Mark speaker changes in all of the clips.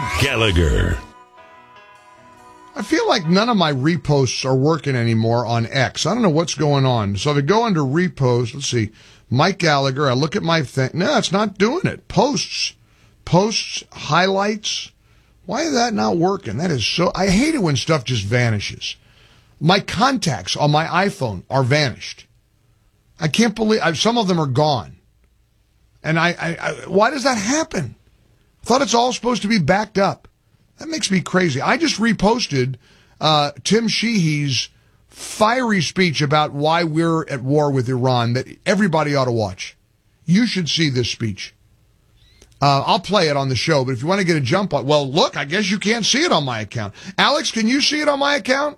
Speaker 1: Gallagher.
Speaker 2: I feel like none of my reposts are working anymore on X. I don't know what's going on. So if I go under reposts, let's see, Mike Gallagher, I look at my thing. No, it's not doing it. Posts, highlights. Why is that not working? That is so, I hate it when stuff just vanishes. My contacts on my iPhone are vanished. I can't believe, some of them are gone. And why does that happen? I thought it's all supposed to be backed up. That makes me crazy. I just reposted Tim Sheehy's fiery speech about why we're at war with Iran that everybody ought to watch. You should see this speech. I'll play it on the show, but if you want to get a jump on, well, look, I guess you can't see it on my account. Alex, can you see it on my account?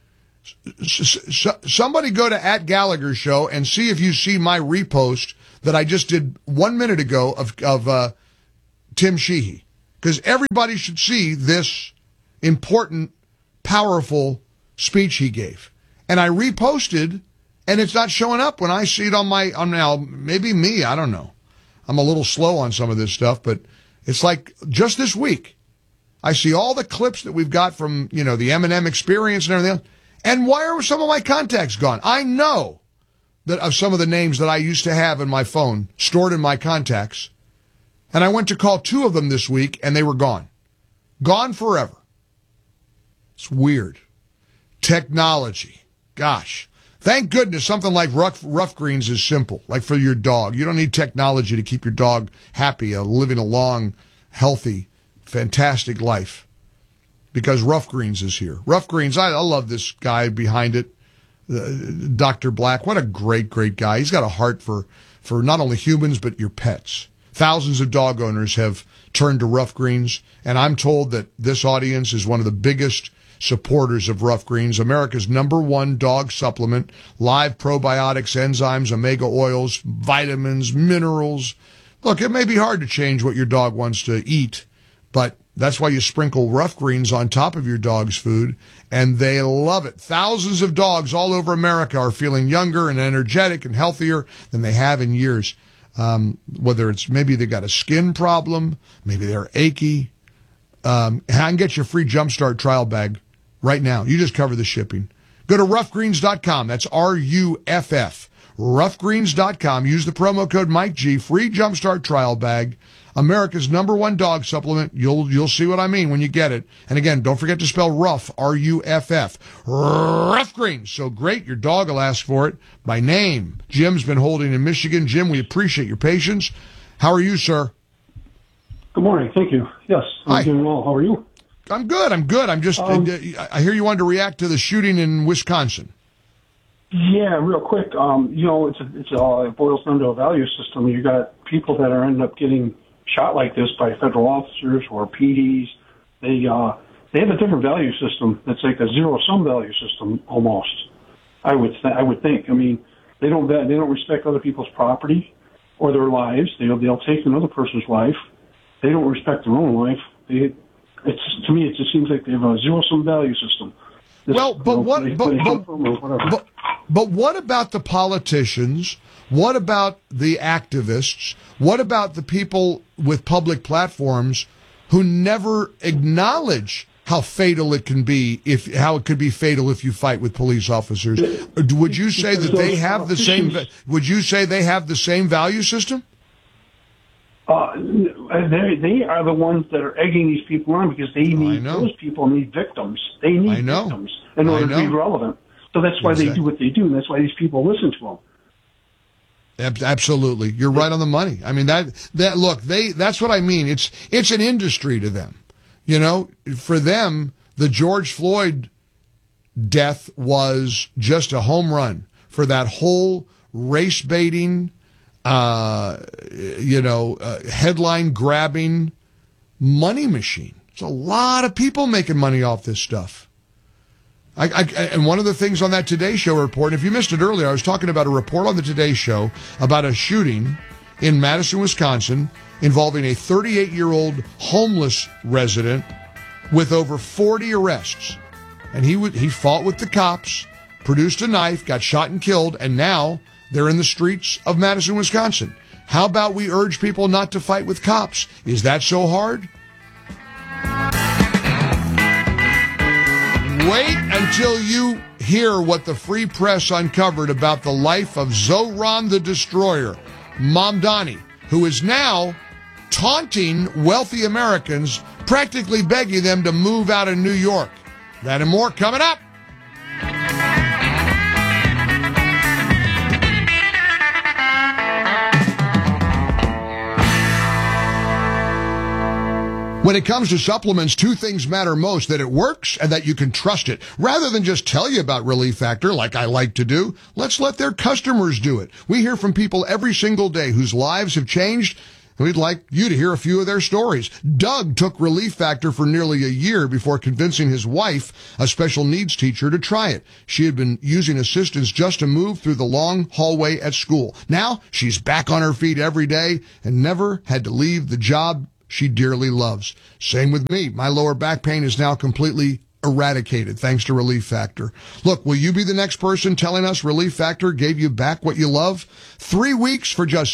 Speaker 2: Somebody go to @Gallagher Show and see if you see my repost that I just did 1 minute ago of Tim Sheehy. Because everybody should see this important, powerful speech he gave. And I reposted, and it's not showing up when I see it on now, maybe me, I don't know. I'm a little slow on some of this stuff, but it's like just this week, I see all the clips that we've got from, the Eminem Experience and everything else. And why are some of my contacts gone? I know that of some of the names that I used to have in my phone stored in my contacts. And I went to call 2 of them this week, and they were gone. Gone forever. It's weird. Technology. Gosh. Thank goodness something like Rough Greens is simple, like for your dog. You don't need technology to keep your dog happy, living a long, healthy, fantastic life. Because Rough Greens is here. Rough Greens, I love this guy behind it, Dr. Black. What a great, great guy. He's got a heart for not only humans, but your pets. Thousands of dog owners have turned to Rough Greens, and I'm told that this audience is one of the biggest supporters of Rough Greens, America's #1 dog supplement, live probiotics, enzymes, omega oils, vitamins, minerals. Look, it may be hard to change what your dog wants to eat, but that's why you sprinkle Rough Greens on top of your dog's food, and they love it. Thousands of dogs all over America are feeling younger and energetic and healthier than they have in years. Whether it's maybe they got a skin problem, maybe they're achy. I can get you a free Jumpstart trial bag right now. You just cover the shipping. Go to roughgreens.com. That's RUFF. Roughgreens.com. Use the promo code Mike G. Free Jumpstart trial bag. America's #1 dog supplement. You'll see what I mean when you get it. And again, don't forget to spell rough, RUFF. Rough Greens. So great, your dog will ask for it by name. Jim's been holding in Michigan. Jim, we appreciate your patience. How are you, sir?
Speaker 3: Good morning. Thank you. Yes, I'm doing well. How are you?
Speaker 2: I'm good. I'm just, I hear you wanted to react to the shooting in Wisconsin.
Speaker 3: Yeah, real quick. It boils down to a value system. You got people that are ending up getting shot like this by federal officers or PDs. They have a different value system. That's like a zero-sum value system almost. I would think. I mean, they don't respect other people's property or their lives. They'll take another person's life. They don't respect their own life. To me, it just seems like they have a zero-sum value system.
Speaker 2: But what about the politicians? What about the activists? What about the people with public platforms who never acknowledge how fatal it can be, how it could be fatal if you fight with police officers? Would you say that they have the same? Would you say they have the same value system?
Speaker 3: They are the ones that are egging these people on because those people need victims. They need victims in order to be relevant. So that's why they do what they do, and that's why these people listen to them.
Speaker 2: Absolutely, you're right on the money. I mean that's what I mean. It's an industry to them. For them, the George Floyd death was just a home run for that whole race baiting, headline grabbing money machine. There's a lot of people making money off this stuff. And one of the things on that Today Show report, and if you missed it earlier, I was talking about a report on the Today Show about a shooting in Madison, Wisconsin, involving a 38-year-old homeless resident with over 40 arrests. And he fought with the cops, produced a knife, got shot and killed, and now they're in the streets of Madison, Wisconsin. How about we urge people not to fight with cops? Is that so hard? Wait until you hear what the Free Press uncovered about the life of Zohran the Destroyer, Mamdani, who is now taunting wealthy Americans, practically begging them to move out of New York. That and more coming up. When it comes to supplements, two things matter most: that it works and that you can trust it. Rather than just tell you about Relief Factor like I like to do, let's let their customers do it. We hear from people every single day whose lives have changed, and we'd like you to hear a few of their stories. Doug took Relief Factor for nearly a year before convincing his wife, a special needs teacher, to try it. She had been using assistance just to move through the long hallway at school. Now she's back on her feet every day and never had to leave the job she dearly loves. Same with me. My lower back pain is now completely eradicated thanks to Relief Factor. Look, will you be the next person telling us Relief Factor gave you back what you love? 3 weeks for just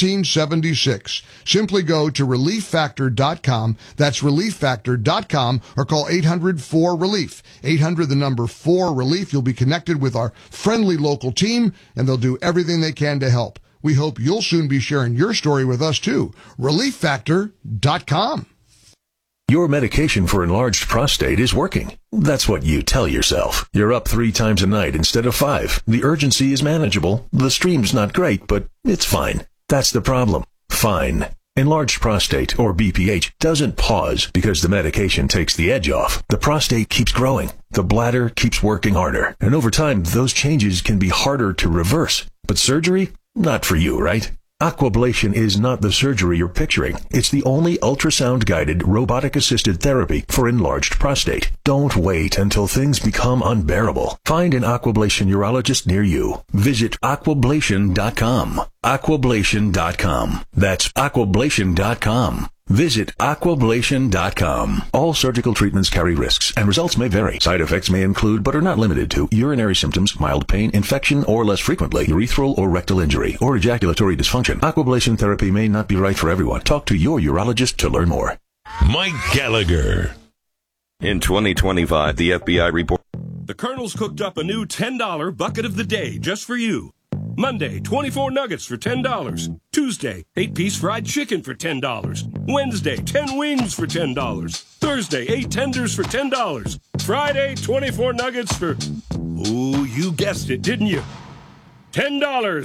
Speaker 2: $17.76. Simply go to ReliefFactor.com. That's ReliefFactor.com, or call 800-4RELIEF. 800, the number 4-RELIEF. You'll be connected with our friendly local team, and they'll do everything they can to help. We hope you'll soon be sharing your story with us, too. ReliefFactor.com.
Speaker 1: Your medication for enlarged prostate is working. That's what you tell yourself. You're up 3 times a night instead of 5. The urgency is manageable. The stream's not great, but it's fine. That's the problem. Fine. Enlarged prostate, or BPH, doesn't pause because the medication takes the edge off. The prostate keeps growing. The bladder keeps working harder. And over time, those changes can be harder to reverse. But surgery? Not for you, right? Aquablation is not the surgery you're picturing. It's the only ultrasound-guided, robotic-assisted therapy for enlarged prostate. Don't wait until things become unbearable. Find an Aquablation urologist near you. Visit Aquablation.com. Aquablation.com. That's Aquablation.com. Visit Aquablation.com. All surgical treatments carry risks, and results may vary. Side effects may include, but are not limited to, urinary symptoms, mild pain, infection, or less frequently, urethral or rectal injury, or ejaculatory dysfunction. Aquablation therapy may not be right for everyone. Talk to your urologist to learn more.
Speaker 4: Mike Gallagher.
Speaker 5: In 2025, the FBI report.
Speaker 4: The Colonel's cooked up a new $10 bucket of the day just for you. Monday, 24 nuggets for $10. Tuesday, 8-piece fried chicken for $10. Wednesday, 10 wings for $10. Thursday, 8 tenders for $10. Friday, 24 nuggets for... Ooh, you guessed it, didn't you? $10.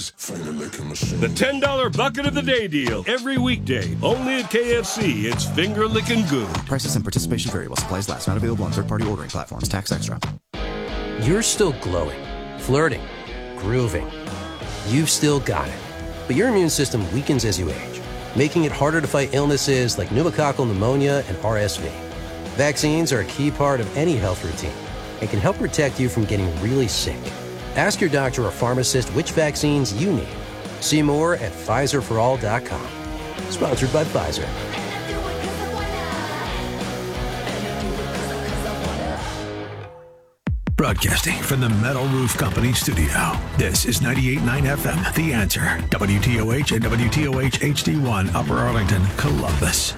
Speaker 4: The $10 bucket of the day deal. Every weekday, only at KFC. It's finger-licking good.
Speaker 6: Prices and participation variable. Supplies last. Not available on third-party ordering platforms. Tax extra.
Speaker 7: You're still glowing, flirting, grooving. You've still got it. But your immune system weakens as you age, making it harder to fight illnesses like pneumococcal pneumonia and RSV. Vaccines are a key part of any health routine and can help protect you from getting really sick. Ask your doctor or pharmacist which vaccines you need. See more at PfizerForAll.com. Sponsored by Pfizer.
Speaker 8: Broadcasting from the Metal Roof Company studio. This is 98.9 FM, The Answer. WTOH and WTOH HD1, Upper Arlington, Columbus.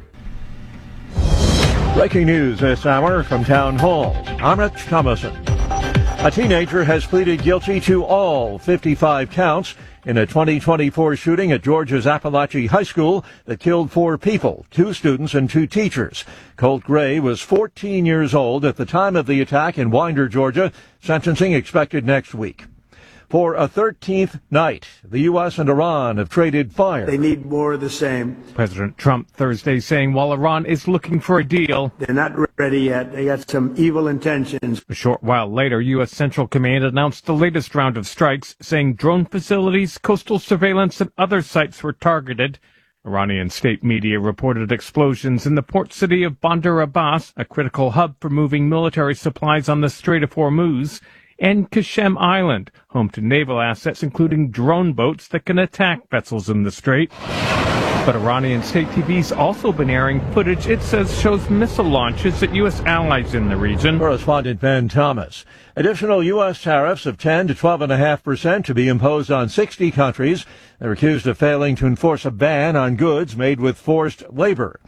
Speaker 9: Breaking news this hour from Town Hall. I'm Rich Thomason. A teenager has pleaded guilty to all 55 counts in a 2024 shooting at Georgia's Appalachia High School that killed 4 people, 2 students and 2 teachers. Colt Gray was 14 years old at the time of the attack in Winder, Georgia. Sentencing expected next week. For a 13th night, the U.S. and Iran have traded fire.
Speaker 10: They need more of the same.
Speaker 11: President Trump Thursday saying while Iran is looking for a deal,
Speaker 10: they're not ready yet. They got some evil intentions.
Speaker 11: A short while later, U.S. Central Command announced the latest round of strikes, saying drone facilities, coastal surveillance, and other sites were targeted. Iranian state media reported explosions in the port city of Bandar Abbas, a critical hub for moving military supplies on the Strait of Hormuz, and Qasem Island, home to naval assets including drone boats that can attack vessels in the strait. But Iranian state TV's also been airing footage it says shows missile launches at U.S. allies in the region.
Speaker 9: Correspondent Ben Thomas. Additional U.S. tariffs of 10 to 12.5% to be imposed on 60 countries. They're accused of failing to enforce a ban on goods made with forced labor.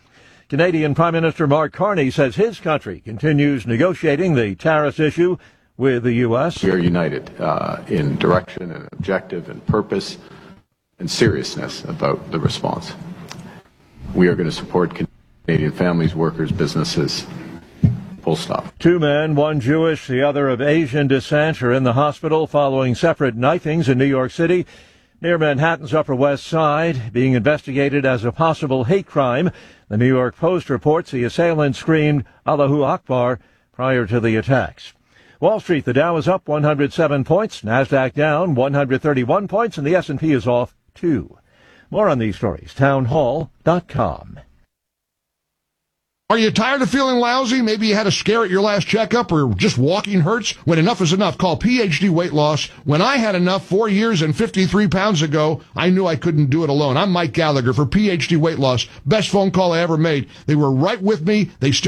Speaker 9: Canadian Prime Minister Mark Carney says his country continues negotiating the tariffs issue with the U.S.
Speaker 12: We are united in direction and objective and purpose and seriousness about the response. We are going to support Canadian families, workers, businesses. Full stop. 2
Speaker 9: men, one Jewish, the other of Asian descent, are in the hospital following separate knifings in New York City near Manhattan's Upper West Side, being investigated as a possible hate crime. The New York Post reports the assailant screamed Allahu Akbar prior to the attacks. Wall Street, the Dow is up 107 points, NASDAQ down 131 points, and the S&P is off 2. More on these stories, townhall.com.
Speaker 2: Are you tired of feeling lousy? Maybe you had a scare at your last checkup or just walking hurts? When enough is enough, call PhD Weight Loss. When I had enough 4 years and 53 pounds ago, I knew I couldn't do it alone. I'm Mike Gallagher for PhD Weight Loss. Best phone call I ever made. They were right with me. They still